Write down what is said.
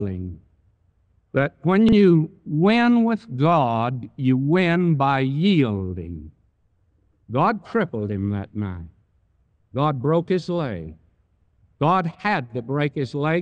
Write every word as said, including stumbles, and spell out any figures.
But when you win with God, you win by yielding. God crippled him that night. God broke his leg. God had to break his leg